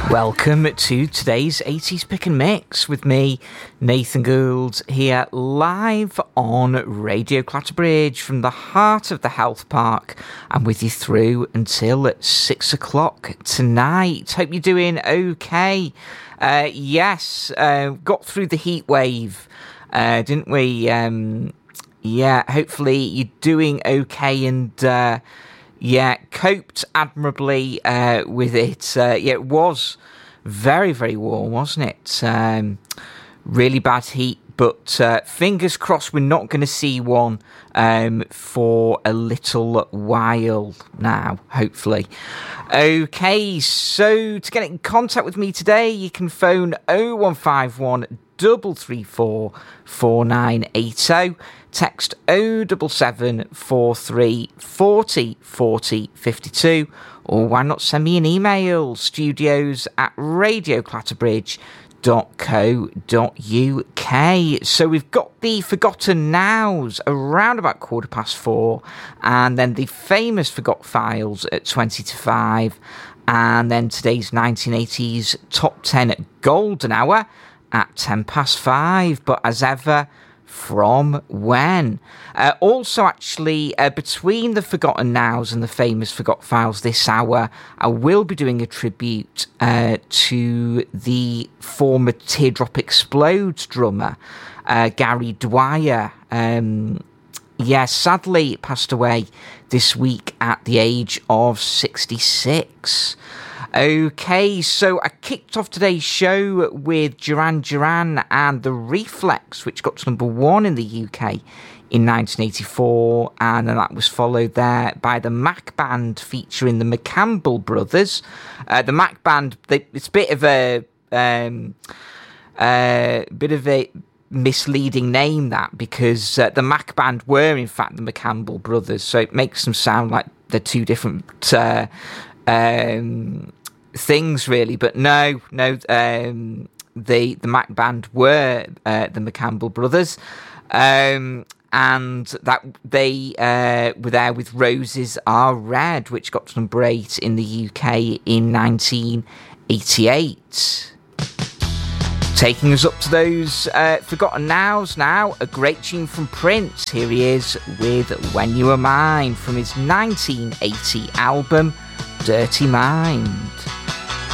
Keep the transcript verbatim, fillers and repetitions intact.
Welcome to today's eighties Pick and Mix with me, Nathan Gould, here live on Radio Clatterbridge from the heart of the Health Park. I'm with you through until six o'clock tonight. Hope you're doing okay. Uh, yes, uh, got through the heat wave, uh, didn't we? Um, yeah, hopefully you're doing okay and... Uh, Yeah, coped admirably uh, with it. Uh, yeah, it was very, very warm, wasn't it? Um, really bad heat, but uh, fingers crossed we're not going to see one um, for a little while now, hopefully. Okay, so to get in contact with me today, you can phone oh one five one, three three four, four nine eight oh. Text oh seven seven, four three four oh, four oh five two, or why not send me an email, studios at radio clatterbridge dot co dot uk. So we've got the Forgotten Nows around about quarter past four, and then the famous Forgot Files at twenty to five, and then today's nineteen eighties Top ten Golden Hour at ten past five. But as ever, from when? Uh, also, actually, uh, between the Forgotten Nows and the famous Forgot Files this hour, I will be doing a tribute uh, to the former Teardrop Explodes drummer, uh, Gary Dwyer. Um, yeah, sadly passed away this week at the age of sixty-six. Okay, so I kicked off today's show with Duran Duran and The Reflex, which got to number one in the U K in nineteen eighty-four, and then that was followed there by the Mac Band featuring the McCampbell Brothers. Uh, the Mac Band, they, it's a bit of a um, uh, bit of a misleading name, that, because uh, the Mac Band were in fact the McCampbell Brothers, so it makes them sound like they're two different uh, um, things, really. But no, no, um, the the Mac Band were uh, the McCampbell Brothers, um, and that they uh, were there with Roses Are Red, which got to number eight in the U K in nineteen eighty-eight. Taking us up to those uh, Forgotten Nows now, a great tune from Prince. Here he is with When You Were Mine from his nineteen eighty album Dirty Mind.